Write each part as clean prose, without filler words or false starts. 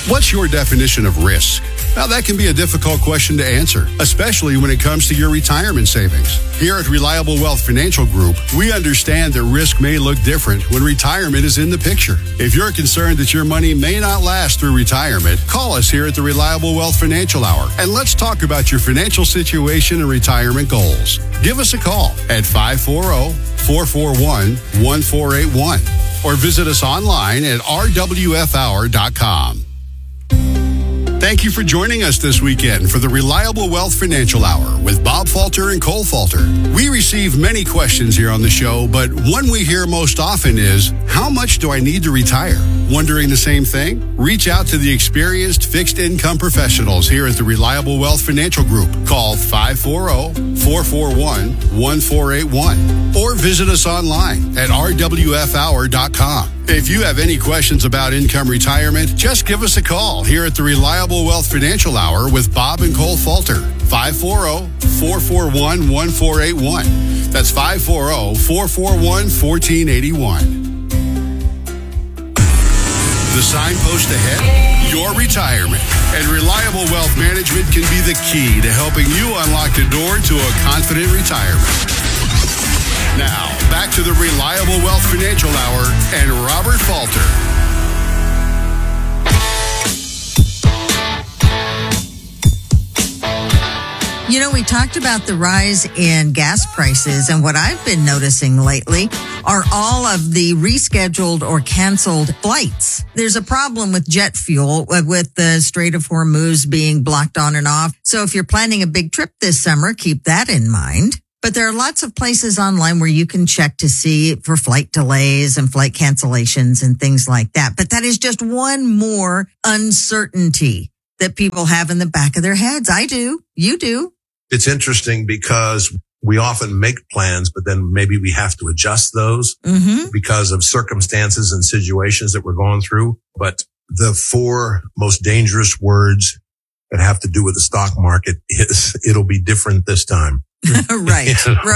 What's your definition of risk? Now, that can be a difficult question to answer, especially when it comes to your retirement savings. Here at Reliable Wealth Financial Group, we understand that risk may look different when retirement is in the picture. If you're concerned that your money may not last through retirement, call us here at the Reliable Wealth Financial Hour, and let's talk about your financial situation and retirement goals. Give us a call at 540-441-1481 or visit us online at rwfhour.com. Thank you for joining us this weekend for the Reliable Wealth Financial Hour with Bob Falter and Cole Falter. We receive many questions here on the show, but one we hear most often is, how much do I need to retire? Wondering the same thing? Reach out to the experienced fixed income professionals here at the Reliable Wealth Financial Group. Call 540-441-1481 or visit us online at rwfhour.com. If you have any questions about income retirement, just give us a call here at the Reliable Wealth Financial Hour with Bob and Cole Falter. 540-441-1481. That's 540-441-1481. The signpost ahead? Your retirement. And Reliable Wealth Management can be the key to helping you unlock the door to a confident retirement. Now, back to the Reliable Wealth Financial Hour and Robert Falter. You know, we talked about the rise in gas prices, and what I've been noticing lately are all of the rescheduled or canceled flights. There's a problem with jet fuel with the Strait of Hormuz being blocked on and off. So if you're planning a big trip this summer, keep that in mind. But there are lots of places online where you can check to see for flight delays and flight cancellations and things like that. But that is just one more uncertainty that people have in the back of their heads. I do. You do. It's interesting because we often make plans, but then maybe we have to adjust those because of circumstances and situations that we're going through. But the four most dangerous words that have to do with the stock market is, it'll be different this time. Right.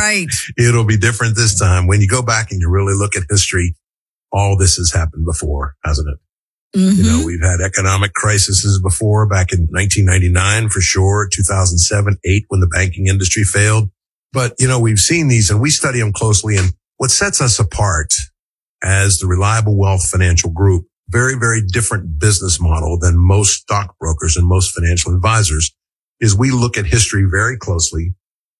It'll be different this time. When you go back and you really look at history, all this has happened before, hasn't it? You know, we've had economic crises before, back in 1999 for sure, 2007, 2008 when the banking industry failed. But, you know, we've seen these and we study them closely. And what sets us apart as the Reliable Wealth Financial Group, very, very different business model than most stockbrokers and most financial advisors, is we look at history very closely.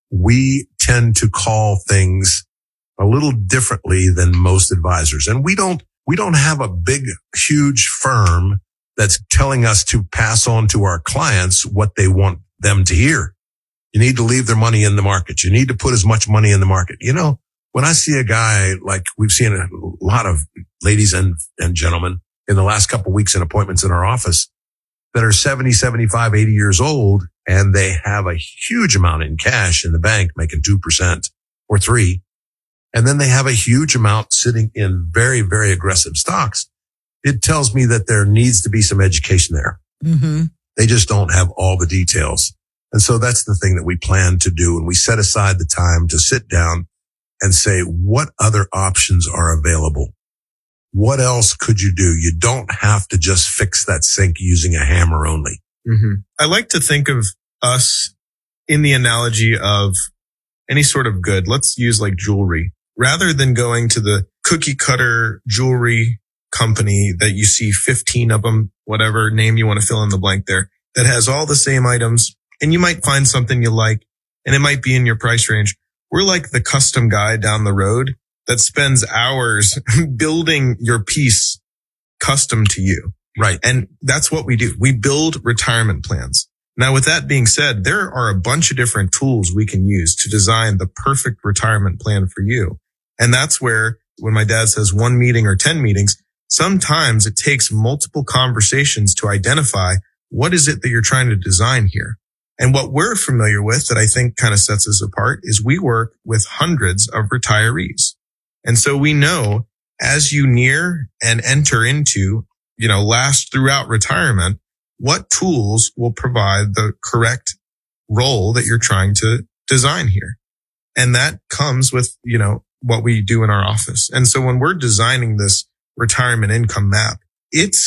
We tend to call things a little differently than most advisors. And we don't have a big, huge firm that's telling us to pass on to our clients what they want them to hear. You need to leave their money in the market. You need to put as much money in the market. You know, when I see a guy, like we've seen a lot of ladies and gentlemen in the last couple of weeks in appointments in our office that are 70, 75, 80 years old, and they have a huge amount in cash in the bank making 2% or 3%. And then they have a huge amount sitting in very, very aggressive stocks. It tells me that there needs to be some education there. They just don't have all the details. And so that's the thing that we plan to do. And we set aside the time to sit down and say, what other options are available? What else could you do? You don't have to just fix that sink using a hammer only. I like to think of us in the analogy of any sort of good. Let's use like jewelry. Rather than going to the cookie cutter jewelry company that you see 15 of them, whatever name you want to fill in the blank there, that has all the same items, and you might find something you like, and it might be in your price range. We're like the custom guy down the road that spends hours building your piece custom to you. Right. And that's what we do. We build retirement plans. Now, with that being said, there are a bunch of different tools we can use to design the perfect retirement plan for you. And that's where, when my dad says 1 meeting or 10 meetings, sometimes it takes multiple conversations to identify what is it that you're trying to design here. And what we're familiar with that I think kind of sets us apart is we work with hundreds of retirees. And so we know as you near and enter into, last throughout retirement, what tools will provide the correct role that you're trying to design here. And that comes with, what we do in our office. And so when we're designing this retirement income map, it's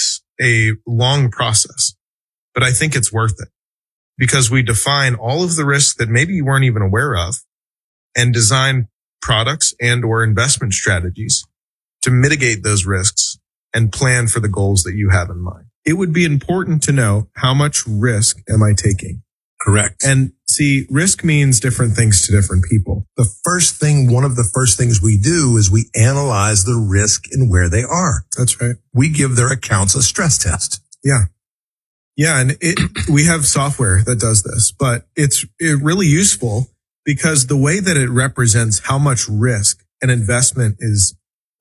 a long process, but I think it's worth it because we define all of the risks that maybe you weren't even aware of and design products and or investment strategies to mitigate those risks and plan for the goals that you have in mind. It would be important to know how much risk am I taking? Correct. And see, risk means different things to different people. One of the first things we do is we analyze the risk and where they are. That's right. We give their accounts a stress test. Yeah. Yeah. And we have software that does this, but it's really useful because the way that it represents how much risk an investment is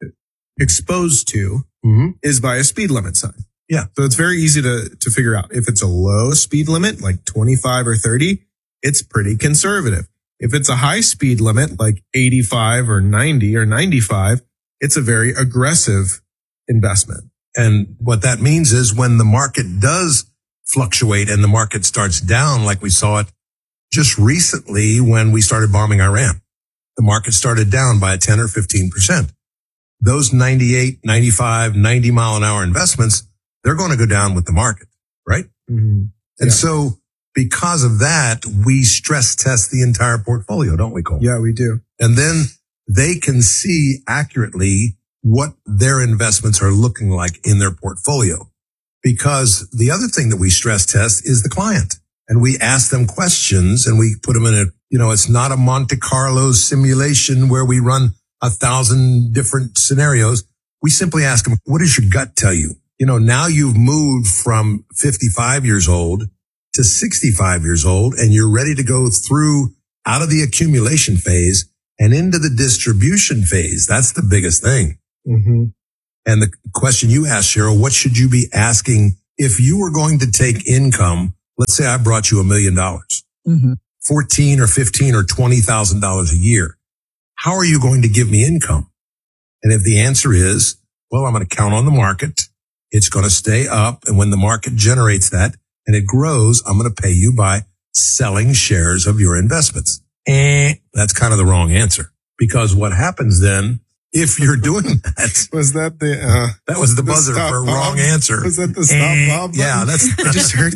exposed to is by a speed limit sign. Yeah. So it's very easy to figure out. If it's a low speed limit, like 25 or 30, it's pretty conservative. If it's a high speed limit, like 85 or 90 or 95, it's a very aggressive investment. And what that means is when the market does fluctuate and the market starts down, like we saw it just recently when we started bombing Iran, the market started down by 10 or 15%. Those 98, 95, 90 mile an hour investments, they're going to go down with the market, right? Mm-hmm. And so because of that, we stress test the entire portfolio, don't we, Cole? Yeah, we do. And then they can see accurately what their investments are looking like in their portfolio. Because the other thing that we stress test is the client. And we ask them questions and we put them in it's not a Monte Carlo simulation where we run 1,000 different scenarios. We simply ask them, what does your gut tell you? Now you've moved from 55 years old to 65 years old and you're ready to go through out of the accumulation phase and into the distribution phase. That's the biggest thing. Mm-hmm. And the question you asked, Cheryl, what should you be asking if you were going to take income? Let's say I brought you $1 million, $14 or $15 or $20,000 a year. How are you going to give me income? And if the answer is, well, I'm going to count on the market. It's going to stay up. And when the market generates that and it grows, I'm going to pay you by selling shares of your investments. That's kind of the wrong answer, because what happens then, if you're doing that, was that that was the buzzer for a wrong answer. Was that the stop Bob button? Yeah, I just heard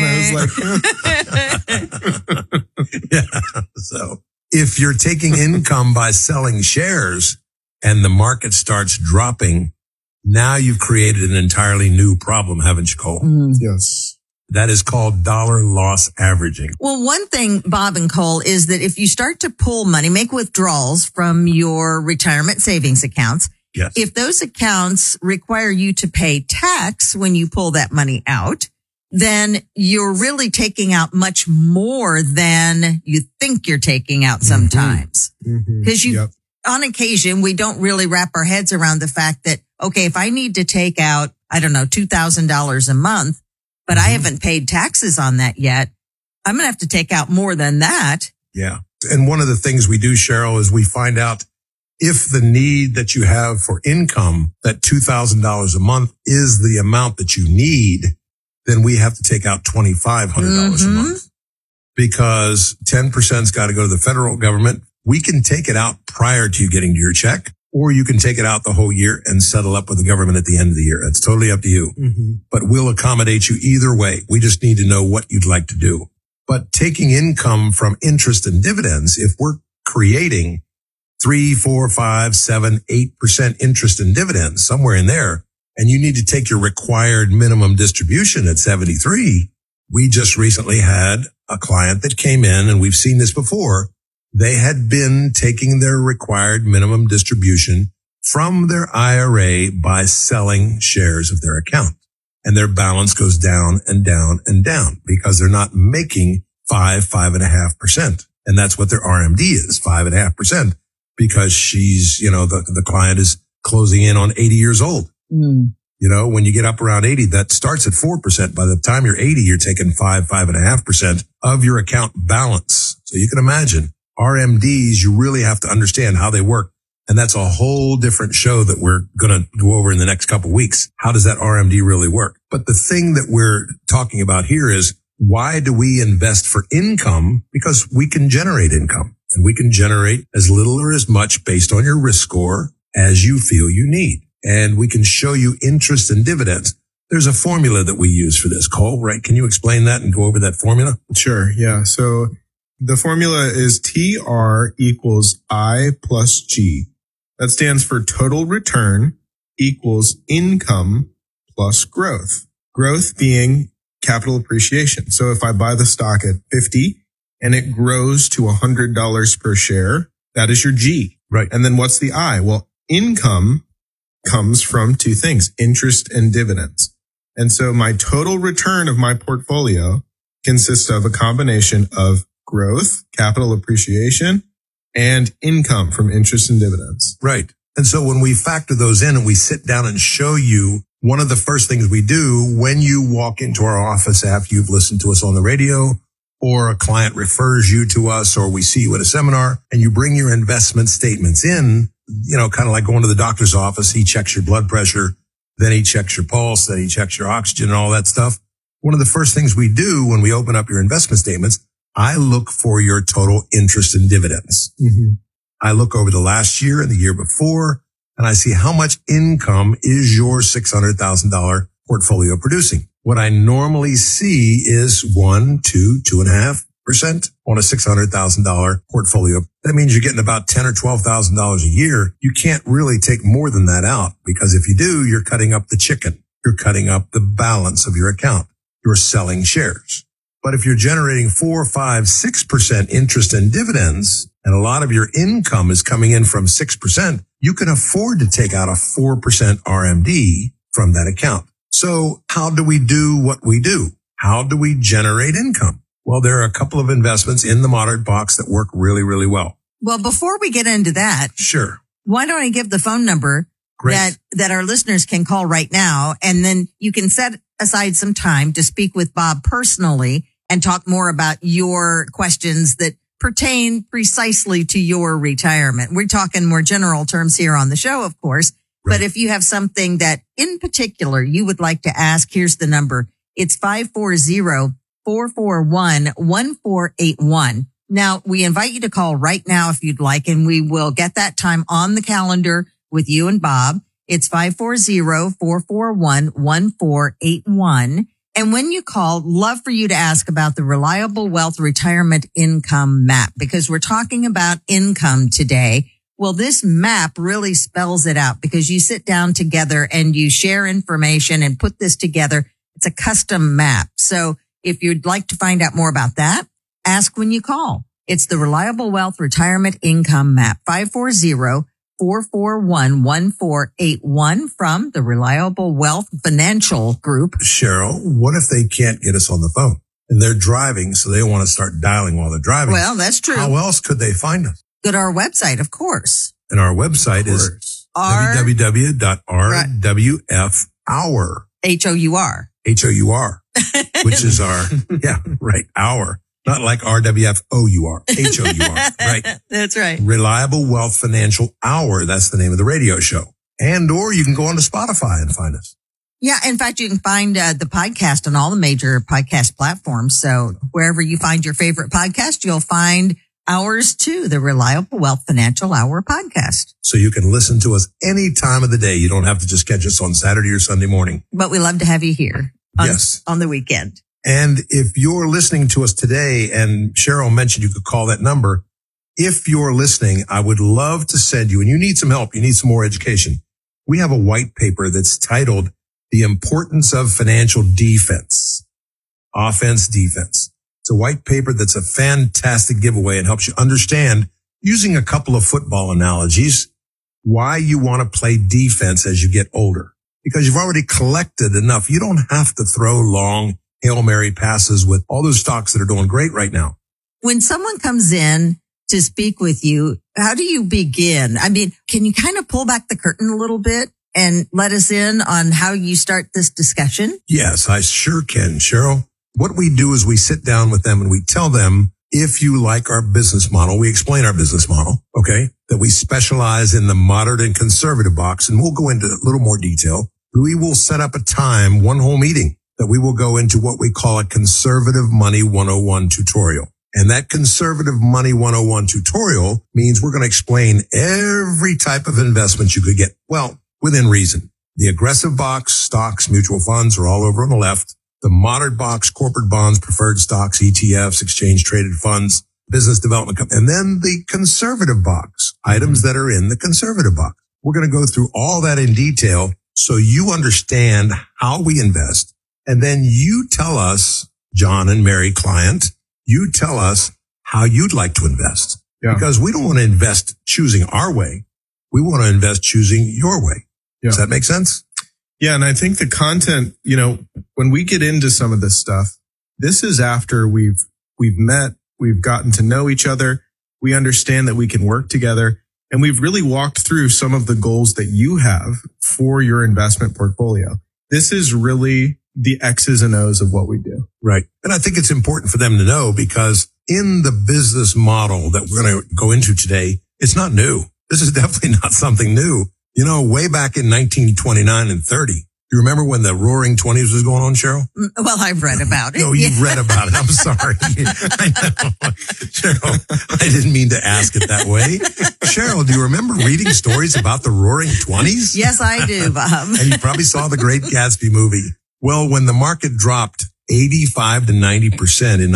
that and I was like, yeah. So if you're taking income by selling shares and the market starts dropping, now you've created an entirely new problem, haven't you, Cole? Yes. That is called dollar loss averaging. Well, one thing, Bob and Cole, is that if you start to pull money, make withdrawals from your retirement savings accounts, yes. If those accounts require you to pay tax when you pull that money out, then you're really taking out much more than you think you're taking out sometimes. Because on occasion, we don't really wrap our heads around the fact that, okay, if I need to take out, I don't know, $2,000 a month, but I haven't paid taxes on that yet, I'm going to have to take out more than that. Yeah. And one of the things we do, Cheryl, is we find out if the need that you have for income, that $2,000 a month is the amount that you need, then we have to take out $2,500 a month, because 10%'s got to go to the federal government. We can take it out prior to you getting to your check, or you can take it out the whole year and settle up with the government at the end of the year. It's totally up to you. But we'll accommodate you either way. We just need to know what you'd like to do. But taking income from interest and dividends, if we're creating 3, 4, 5, 7, 8% interest and dividends, somewhere in there, and you need to take your required minimum distribution at 73, we just recently had a client that came in, and we've seen this before. They had been taking their required minimum distribution from their IRA by selling shares of their account. And their balance goes down and down and down because they're not making 5.5%. And that's what their RMD is, 5.5%, because she's, the client is closing in on 80 years old. When you get up around 80, that starts at 4%. By the time you're 80, you're taking 5.5% of your account balance. So you can imagine. RMDs, you really have to understand how they work. And that's a whole different show that we're going to go over in the next couple of weeks. How does that RMD really work? But the thing that we're talking about here is, why do we invest for income? Because we can generate income, and we can generate as little or as much based on your risk score as you feel you need. And we can show you interest and dividends. There's a formula that we use for this, Cole, right? Can you explain that and go over that formula? Sure. Yeah. So the formula is TR equals I plus G. That stands for total return equals income plus growth. Growth being capital appreciation. So if I buy the stock at 50 and it grows to $100 per share, that is your G. Right. And then what's the I? Well, income comes from two things, interest and dividends. And so my total return of my portfolio consists of a combination of growth, capital appreciation, and income from interest and dividends. Right. And so when we factor those in and we sit down and show you, one of the first things we do when you walk into our office after you've listened to us on the radio, or a client refers you to us, or we see you at a seminar and you bring your investment statements in, kind of like going to the doctor's office. He checks your blood pressure, then he checks your pulse, then he checks your oxygen and all that stuff. One of the first things we do when we open up your investment statements, I look for your total interest and dividends. Mm-hmm. I look over the last year and the year before, and I see how much income is your $600,000 portfolio producing. What I normally see is 1, 2, 2.5% on a $600,000 portfolio. That means you're getting about $10,000 or $12,000 a year. You can't really take more than that out, because if you do, you're cutting up the chicken. You're cutting up the balance of your account. You're selling shares. But if you're generating 4, 5, 6% interest and dividends, and a lot of your income is coming in from 6%, you can afford to take out a 4% RMD from that account. So how do we do what we do? How do we generate income? Well, there are a couple of investments in the Moderate box that work really, really well. Well, before we get into that, Sure. Why don't I give the phone number Great. that our listeners can call right now, and then you can set aside some time to speak with Bob personally and talk more about your questions that pertain precisely to your retirement. We're talking more general terms here on the show, of course. Right. But if you have something that in particular you would like to ask, here's the number. It's 540-441-1481. Now, we invite you to call right now if you'd like, and we will get that time on the calendar with you and Bob. It's 540-441-1481. And when you call, love for you to ask about the Reliable Wealth Retirement Income Map, because we're talking about income today. Well, this map really spells it out, because you sit down together and you share information and put this together. It's a custom map. So if you'd like to find out more about that, ask when you call. It's the Reliable Wealth Retirement Income Map, 540-441-1481 from the Reliable Wealth Financial Group. Cheryl, what if they can't get us on the phone and they're driving, so they want to start dialing while they're driving? Well, that's true. How else could they find us? Go to our website, of course. And our website is www.rwfhour. H-O-U-R. H-O-U-R, which is our, hour. Not like RWFOUR, H-O-U-R, right? That's right. Reliable Wealth Financial Hour. That's the name of the radio show. And, or you can go on to Spotify and find us. Yeah. In fact, you can find the podcast on all the major podcast platforms. So wherever you find your favorite podcast, you'll find ours too, the Reliable Wealth Financial Hour podcast. So you can listen to us any time of the day. You don't have to just catch us on Saturday or Sunday morning. But we love to have you here on the weekend. And if you're listening to us today, and Cheryl mentioned you could call that number, if you're listening, I would love to send you, and you need some help, you need some more education. We have a white paper that's titled The Importance of Financial Defense. Offense, defense. It's a white paper that's a fantastic giveaway and helps you understand, using a couple of football analogies, why you want to play defense as you get older. Because you've already collected enough. You don't have to throw long Hail Mary passes with all those stocks that are doing great right now. When someone comes in to speak with you, how do you begin? I mean, can you kind of pull back the curtain a little bit and let us in on how you start this discussion? Yes, I sure can, Cheryl. What we do is we sit down with them and we tell them, if you like our business model, we explain our business model, okay, that we specialize in the moderate and conservative box, and we'll go into a little more detail. We will set up a time, one whole meeting, that we will go into what we call a Conservative Money 101 tutorial. And that Conservative Money 101 tutorial means we're going to explain every type of investment you could get, well, within reason. The aggressive box, stocks, mutual funds are all over on the left. The moderate box, corporate bonds, preferred stocks, ETFs, exchange traded funds, business development, and then the conservative box, items that are in the conservative box. We're going to go through all that in detail so you understand how we invest. And then you tell us, John and Mary client, you tell us how you'd like to invest. Yeah. Because we don't want to invest choosing our way. We want to invest choosing your way. Yeah. Does that make sense? Yeah. And I think the content, when we get into some of this stuff, this is after we've met, we've gotten to know each other. We understand that we can work together, and we've really walked through some of the goals that you have for your investment portfolio. This is really the X's and O's of what we do. Right. And I think it's important for them to know, because in the business model that we're going to go into today, it's not new. This is definitely not something new. Way back in 1929 and 30, you remember when the Roaring '20s was going on, Cheryl? Well, I've read about it. No, you've read about it. I'm sorry. I know. Cheryl, I didn't mean to ask it that way. Cheryl, do you remember reading stories about the Roaring '20s? Yes, I do, Bob. And you probably saw the Great Gatsby movie. Well, when the market dropped 85 to 90% in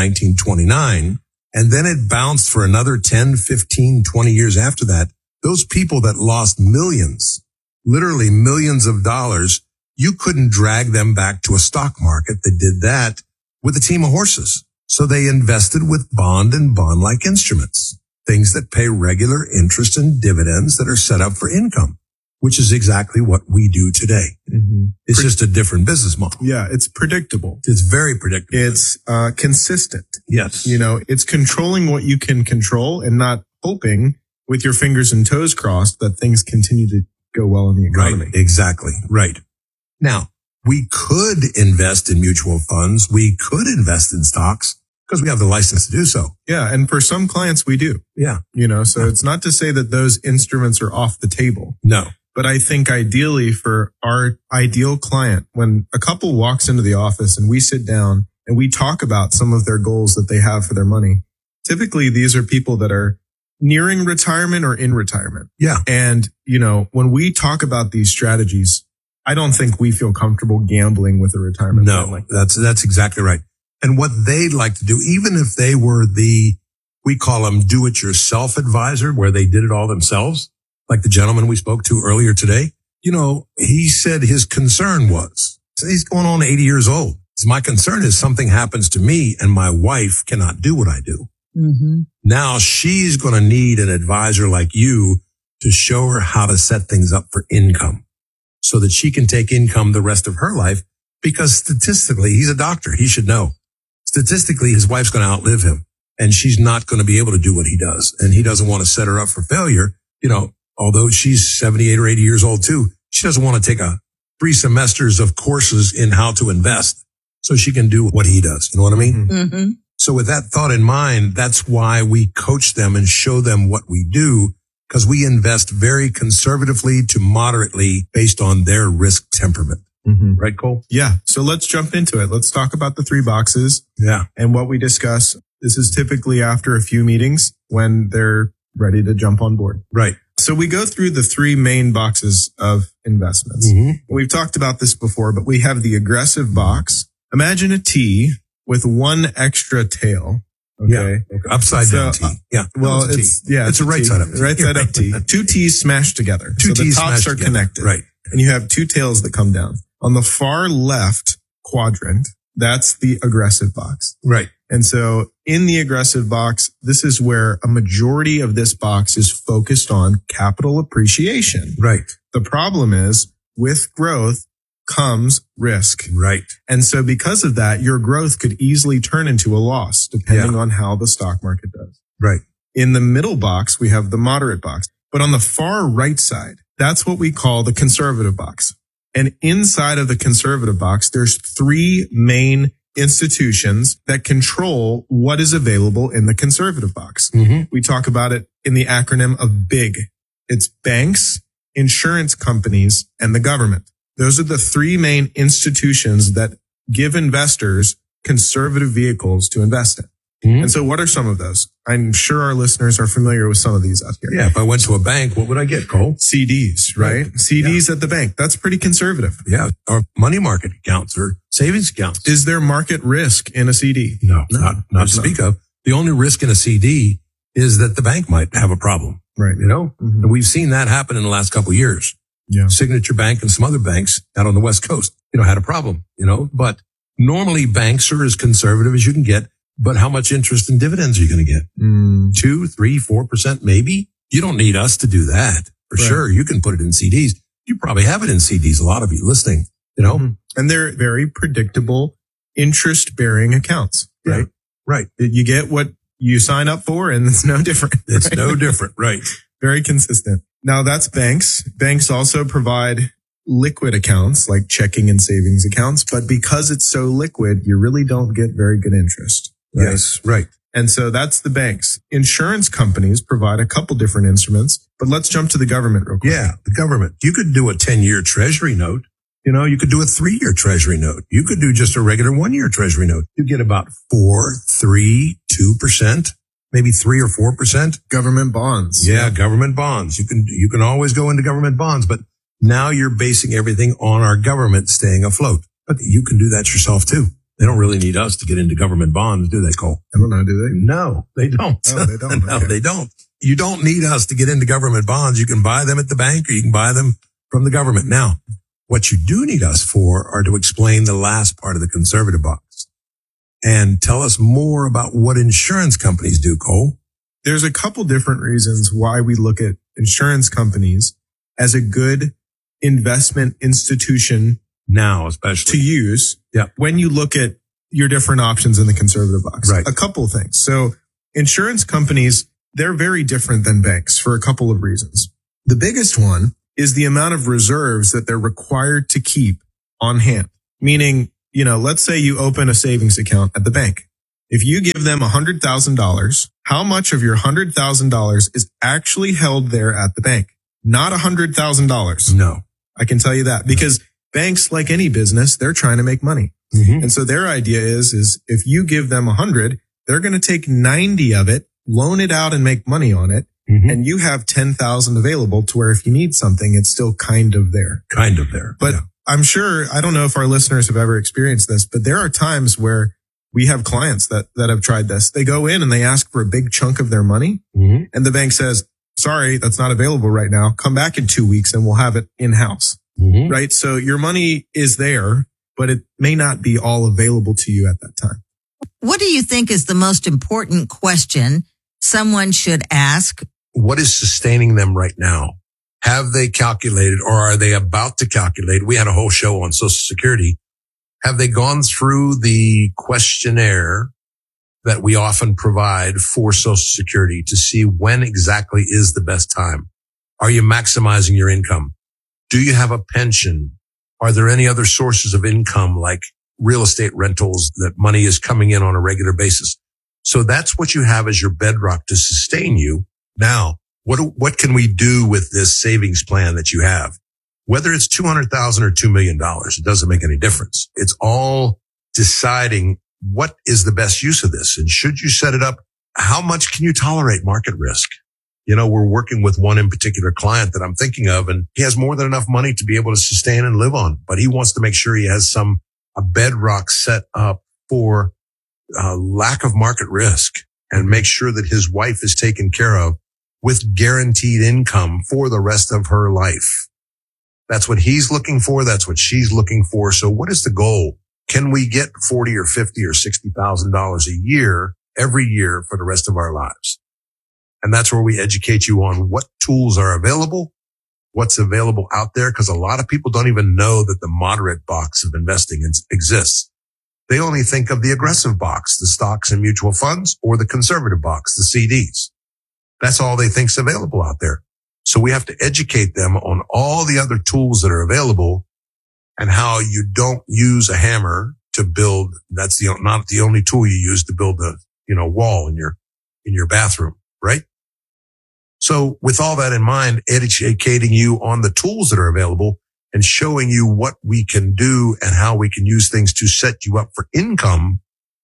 1929, and then it bounced for another 10, 15, 20 years after that, those people that lost millions, literally millions of dollars, you couldn't drag them back to a stock market that did that with a team of horses. So they invested with bond and bond-like instruments, things that pay regular interest and dividends that are set up for income, which is exactly what we do today. Mm-hmm. It's just a different business model. Yeah, it's predictable. It's very predictable. It's consistent. Yes. It's controlling what you can control and not hoping with your fingers and toes crossed that things continue to go well in the economy. Right, exactly. Right. Now, we could invest in mutual funds. We could invest in stocks because we have the license to do so. Yeah. And for some clients, we do. Yeah. So it's not to say that those instruments are off the table. No. But I think ideally for our ideal client, when a couple walks into the office and we sit down and we talk about some of their goals that they have for their money, typically these are people that are nearing retirement or in retirement. Yeah. And, when we talk about these strategies, I don't think we feel comfortable gambling with a retirement plan like that. That's exactly right. And what they'd like to do, even if they were we call them do-it-yourself advisor, where they did it all themselves, like the gentleman we spoke to earlier today, he said his concern was, he's going on 80 years old. My concern is something happens to me and my wife cannot do what I do. Mm-hmm. Now she's going to need an advisor like you to show her how to set things up for income so that she can take income the rest of her life, because statistically, he's a doctor. He should know. Statistically, his wife's going to outlive him and she's not going to be able to do what he does. And he doesn't want to set her up for failure. Although she's 78 or 80 years old too, she doesn't want to take 3 semesters of courses in how to invest so she can do what he does. You know what I mean? Mm-hmm. So with that thought in mind, that's why we coach them and show them what we do, because we invest very conservatively to moderately based on their risk temperament. Mm-hmm. Right, Cole? Yeah. So let's jump into it. Let's talk about the 3 boxes. Yeah. And what we discuss. This is typically after a few meetings when they're ready to jump on board. Right. So we go through the 3 main boxes of investments. Mm-hmm. We've talked about this before, but we have the aggressive box. Imagine a T with 1 extra tail. Okay. Yeah. Upside down T. Yeah. Well, it's a right side up. Right side up T. 2 T's smashed together. Two T's the tops are together. Connected. Right. And you have 2 tails that come down. On the far left quadrant, that's the aggressive box. Right. And so in the aggressive box, this is where a majority of this box is focused on capital appreciation. Right. The problem is with growth comes risk. Right. And so because of that, your growth could easily turn into a loss depending on how the stock market does. Right. In the middle box, we have the moderate box. But on the far right side, that's what we call the conservative box. And inside of the conservative box, there's 3 main institutions that control what is available in the conservative box. Mm-hmm. We talk about it in the acronym of BIG. It's banks, insurance companies, and the government. Those are the 3 main institutions that give investors conservative vehicles to invest in. Mm-hmm. And so what are some of those? I'm sure our listeners are familiar with some of these out here. Yeah. If I went to a bank, what would I get, Cole? CDs, right? CDs at the bank. That's pretty conservative. Yeah. Or money market accounts or savings accounts. Is there market risk in a CD? No, not to speak of. The only risk in a CD is that the bank might have a problem. Right. You know, Mm-hmm. and we've seen that happen in the last couple of years. Yeah. Signature Bank and some other banks out on the West Coast, had a problem, but normally banks are as conservative as you can get. But how much interest and dividends are you going to get? 2, 3, 4% maybe? You don't need us to do that for sure. You can put it in CDs. You probably have it in CDs. A lot of you listening, Mm-hmm. And they're very predictable interest bearing accounts, right? Yeah. Right. You get what you sign up for and it's no different. It's no different. Right. Very consistent. Now that's banks. Banks also provide liquid accounts like checking and savings accounts. But because it's so liquid, you really don't get very good interest. Right? Yes. Right. And so that's the banks. Insurance companies provide a couple different instruments, but let's jump to the government real quick. Yeah. The government. You could do a 10-year treasury note. You could do a 3-year treasury note. You could do just a regular 1-year treasury note. You get about 4, 3, 2%, maybe 3 or 4%. Government bonds. Yeah. Government bonds. You can always go into government bonds, but now you're basing everything on our government staying afloat. But you can do that yourself too. They don't really need us to get into government bonds, do they, Cole? I don't know, do they? No, they don't. Oh, they don't. No, Okay. they don't. You don't need us to get into government bonds. You can buy them at the bank or you can buy them from the government. Now, what you do need us for are to explain the last part of the conservative box and tell us more about what insurance companies do, Cole. There's a couple different reasons why we look at insurance companies as a good investment institution Now, especially to use Yeah. when you look at your different options in the conservative box. Right. A couple of things. So insurance companies, they're very different than banks for a couple of reasons. The biggest one is the amount of reserves that they're required to keep on hand. Meaning, let's say you open a savings account at the bank. If you give them $100,000, how much of your $100,000 is actually held there at the bank? Not $100,000. No. I can tell you that because banks, like any business, they're trying to make money. Mm-hmm. And so their idea is if you give them 100, they're going to take 90 of it, loan it out and make money on it. Mm-hmm. And you have 10,000 available to where if you need something, it's still kind of there. Kind of there. But Yeah. I'm sure, I don't know if our listeners have ever experienced this, but there are times where we have clients that have tried this. They go in and they ask for a big chunk of their money Mm-hmm. and the bank says, sorry, that's not available right now. Come back in 2 weeks and we'll have it in house. Mm-hmm. Right? So your money is there, but it may not be all available to you at that time. What do you think is the most important question someone should ask? What is sustaining them right now? Have they calculated or are they about to calculate? We had a whole show on Social Security. Have they gone through the questionnaire that we often provide for Social Security to see when exactly is the best time? Are you maximizing your income? Do you have a pension? Are there any other sources of income like real estate rentals that money is coming in on a regular basis? So that's what you have as your bedrock to sustain you. Now, what can we do with this savings plan that you have? Whether it's $200,000 or $2 million, it doesn't make any difference. It's all deciding what is the best use of this. And should you set it up, how much can you tolerate market risk? We're working with one in particular client that I'm thinking of, and he has more than enough money to be able to sustain and live on, but he wants to make sure he has a bedrock set up for lack of market risk and make sure that his wife is taken care of with guaranteed income for the rest of her life. That's what he's looking for. That's what she's looking for. So what is the goal? Can we get $40 or $50 or $60,000 a year every year for the rest of our lives? And that's where we educate you on what tools are available, what's available out there, because a lot of people don't even know that the moderate box of investing exists. They only think of the aggressive box, the stocks and mutual funds, or the conservative box, the CDs. That's all they think's available out there. So we have to educate them on all the other tools that are available and how you don't use a hammer to build. That's not the only tool you use to build the, wall in your bathroom, right? So with all that in mind, educating you on the tools that are available and showing you what we can do and how we can use things to set you up for income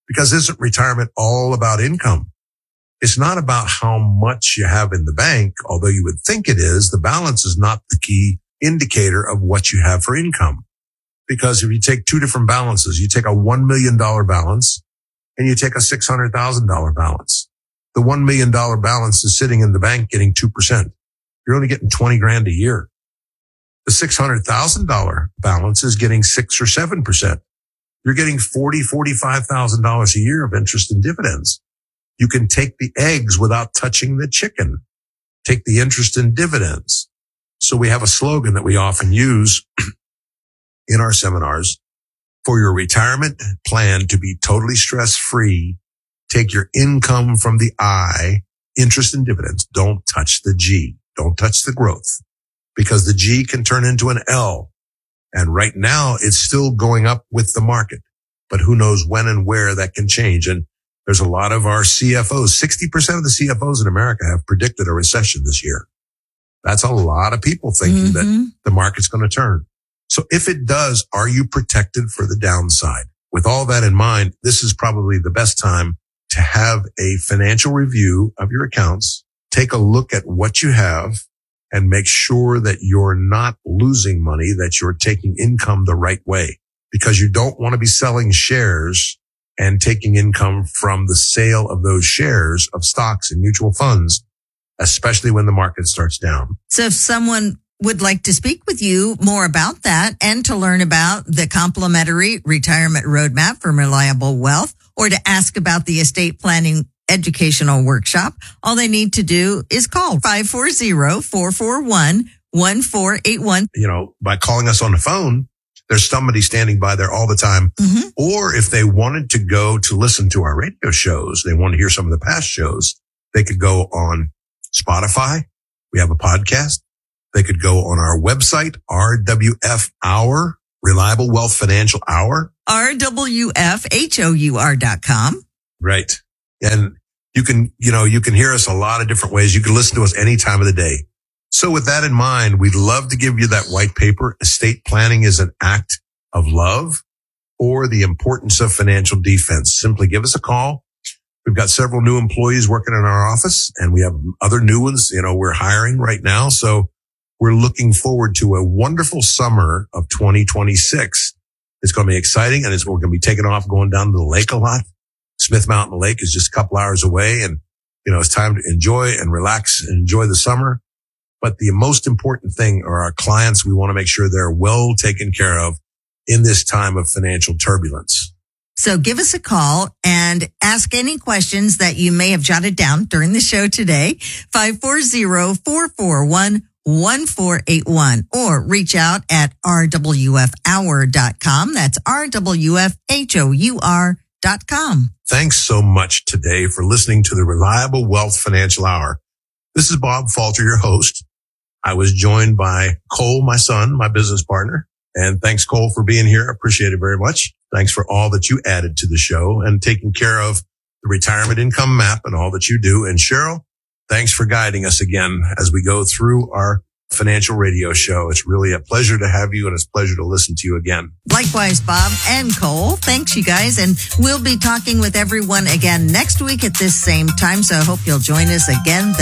Because isn't retirement all about income? It's not about how much you have in the bank, although you would think it is. The balance is not the key indicator of what you have for income. Because if you take two different balances, you take a $1 million balance and you take a $600,000 balance. The $1 million balance is sitting in the bank getting 2%. You're only getting 20 grand a year. The $600,000 balance is getting 6 or 7%. You're getting $45,000 a year of interest and dividends. You can take the eggs without touching the chicken. Take the interest and dividends. So we have a slogan that we often use in our seminars. For your retirement plan to be totally stress-free, take your income from the I, interest and dividends. Don't touch the G. Don't touch the growth, because the G can turn into an L. And right now it's still going up with the market, but who knows when and where that can change. And there's a lot of our CFOs, 60% of the CFOs in America have predicted a recession this year. That's a lot of people thinking that the market's going to turn. So if it does, are you protected for the downside? With all that in mind, this is probably the best time to have a financial review of your accounts. Take a look at what you have and make sure that you're not losing money, that you're taking income the right way, because you don't want to be selling shares and taking income from the sale of those shares of stocks and mutual funds, especially when the market starts down. So if someone would like to speak with you more about that and to learn about the complimentary retirement roadmap from Reliable Wealth, or to ask about the estate planning educational workshop, all they need to do is call 540-441-1481. You know, by calling us on the phone, there's somebody standing by there all the time. Or if they wanted to go to listen to our radio shows, they want to hear some of the past shows, they could go on Spotify. We have a podcast. They could go on our website, RWF Hour, Reliable Wealth Financial Hour. RWFHOUR.com. Right. And you can hear us a lot of different ways. You can listen to us any time of the day. So with that in mind, we'd love to give you that white paper, Estate Planning is an Act of Love, or The Importance of Financial Defense. Simply give us a call. We've got several new employees working in our office, and we have other new ones. We're hiring right now. So we're looking forward to a wonderful summer of 2026. It's going to be exciting, and we're going to be taking off, going down to the lake a lot. Smith Mountain Lake is just a couple hours away, and, it's time to enjoy and relax and enjoy the summer. But the most important thing are our clients. We want to make sure they're well taken care of in this time of financial turbulence. So give us a call and ask any questions that you may have jotted down during the show today, 540-441-1481, or reach out at rwfhour.com. That's rwfhour.com. Thanks so much today for listening to the Reliable Wealth Financial Hour. This is Bob Falter, your host. I was joined by Cole, my son, my business partner. And thanks, Cole, for being here. I appreciate it very much. Thanks for all that you added to the show and taking care of the retirement income map and all that you do. And Cheryl, thanks for guiding us again as we go through our financial radio show. It's really a pleasure to have you, and it's a pleasure to listen to you again. Likewise, Bob and Cole. Thanks, you guys. And we'll be talking with everyone again next week at this same time. So I hope you'll join us again then.